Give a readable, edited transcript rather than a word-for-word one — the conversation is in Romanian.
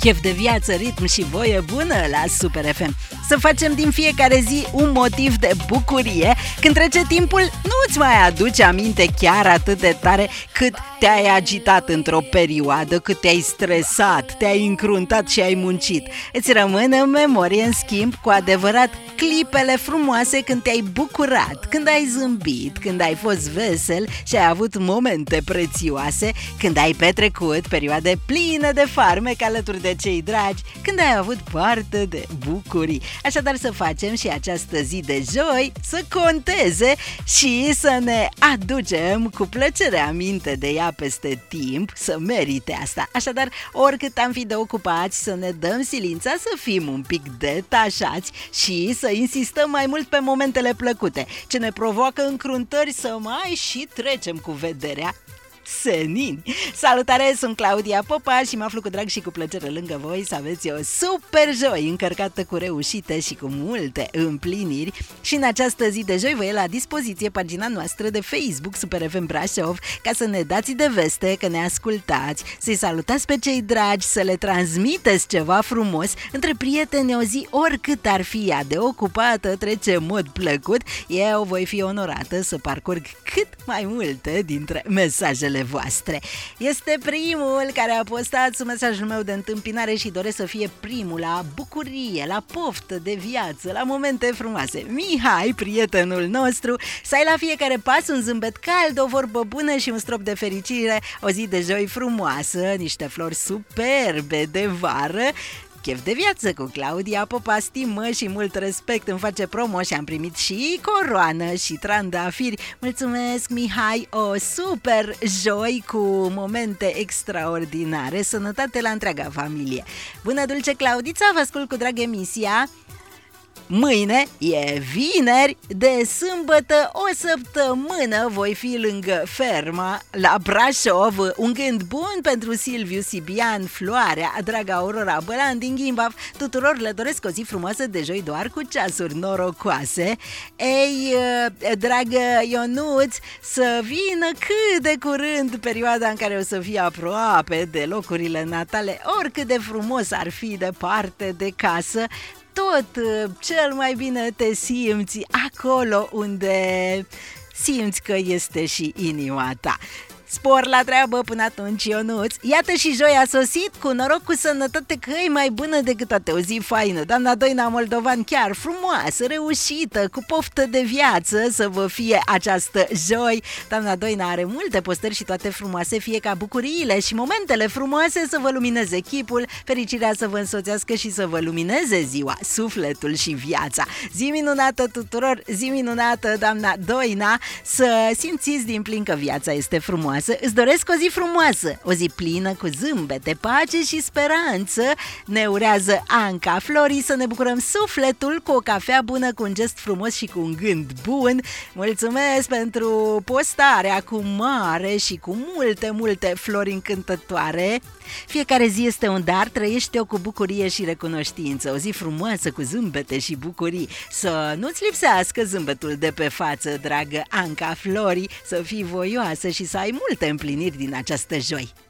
chef de viață, ritm și voie bună la Super FM. Să facem din fiecare zi un motiv de bucurie. Când trece timpul, nu-ți mai aduce aminte chiar atât de tare cât te-ai agitat într-o perioadă, cât te-ai stresat, te-ai încruntat și ai muncit. Îți rămân în memorie, în schimb, cu adevărat clipele frumoase când te-ai bucurat, când ai zâmbit, când ai fost vesel și ai avut momente prețioase, când ai petrecut perioade pline de farmec alături de cei dragi, când ai avut parte de bucurii. Așadar să facem și această zi de joi să conteze și să ne aducem cu plăcere aminte de ea peste timp, să merite asta. Așadar, oricât am fi de ocupați, să ne dăm silința să fim un pic detașați și să insistăm mai mult pe momentele plăcute, ce ne provoacă încruntări, să mai și trecem cu vederea senin. Salutare, sunt Claudia Popa și mă aflu cu drag și cu plăcere lângă voi să aveți o super joi încărcată cu reușite și cu multe împliniri. Și în această zi de joi vă e la dispoziție pagina noastră de Facebook Super FM Brașov ca să ne dați de veste că ne ascultați, să-i salutați pe cei dragi, să le transmiteți ceva frumos. Între prieteni o zi, oricât ar fi ea de ocupată, trece în mod plăcut. Eu voi fi onorată să parcurg cât mai multe dintre mesajele voastre. Este primul care a postat mesajul meu de întâmpinare și doresc să fie primul la bucurie, la poftă de viață, la momente frumoase. Mihai, prietenul nostru, să ai la fiecare pas un zâmbet cald, o vorbă bună și un strop de fericire, o zi de joi frumoasă, niște flori superbe de vară. Chef de viață cu Claudia Popa, stimă și mult respect, îmi face promo și am primit și coroană și trandafiri. Mulțumesc, Mihai, o super joi cu momente extraordinare, sănătate la întreaga familie. Bună, dulce Claudița, vă ascult cu drag emisia. Mâine e vineri, de sâmbătă o săptămână voi fi lângă ferma la Brașov. Un gând bun pentru Silviu Sibian, Floarea, draga Aurora Bălan din Ghimbaf. Tuturor le doresc o zi frumoasă de joi, doar cu ceasuri norocoase. Ei, dragă Ionuț, să vină cât de curând perioada în care o să fie aproape de locurile natale, oricât de frumos ar fi departe de casă. Tot cel mai bine te simți acolo unde simți că este și inima ta. Spor la treabă până atunci, Ionuț. Iată și joi a sosit, cu noroc, cu sănătate, că e mai bună decât toate, o zi faină. Doamna Doina Moldovan, chiar frumoasă, reușită, cu poftă de viață să vă fie această joi. Doamna Doina are multe postări și toate frumoase, fie ca bucuriile și momentele frumoase să vă lumineze chipul, fericirea să vă însoțească și să vă lumineze ziua, sufletul și viața. Zi minunată tuturor, zi minunată, doamna Doina, să simțiți din plin că viața este frumoasă. Îți doresc o zi frumoasă, o zi plină cu zâmbete, pace și speranță. Ne urează Anca Flori, să ne bucurăm sufletul cu o cafea bună, cu un gest frumos și cu un gând bun. Mulțumesc pentru postarea cu mare și cu multe flori încântătoare. Fiecare zi este un dar, trăiește-o cu bucurie și recunoștință. O zi frumoasă cu zâmbete și bucurii. Să nu-ți lipsească zâmbetul de pe față, dragă Anca Flori, să fii voioasă și să ai multe împliniri din această joi.